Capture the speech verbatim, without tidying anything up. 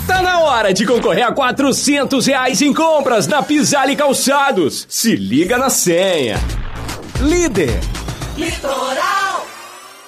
Tá na hora de concorrer a quatrocentos reais em compras na Pisale Calçados. Se liga na senha. Líder. Litoral.